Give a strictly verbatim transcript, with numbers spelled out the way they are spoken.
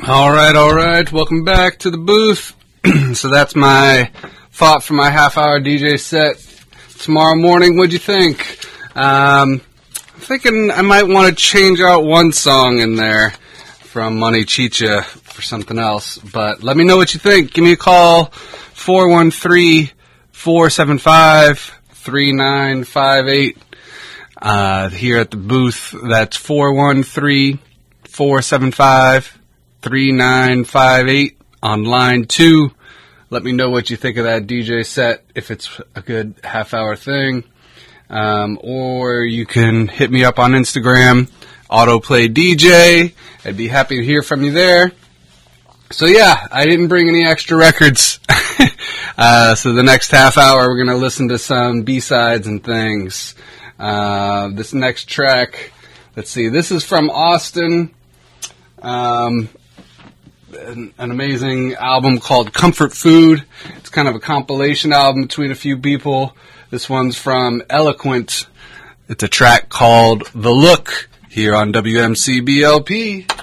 All right, all right. Welcome back to the booth. So that's my thought for my half-hour D J set tomorrow morning. What'd you think? Um, I'm thinking I might want to change out one song in there from Money Chicha for something else. But let me know what you think. Give me a call, four one three, four seven five, three nine five eight. Uh, here at the booth, that's four one three, four seven five, three nine five eight. On line two, let me know what you think of that D J set, if it's a good half-hour thing. Um, or you can hit me up on Instagram, Autoplay D J. I'd be happy to hear from you there. So yeah, I didn't bring any extra records. uh, so the next half hour, we're going to listen to some B-sides and things. Uh, this next track, let's see, this is from Austin. Um... An, an amazing album called Comfort Food. It's kind of a compilation album between a few people. This one's from Eloquent. It's a track called The Look here on W M C B L P.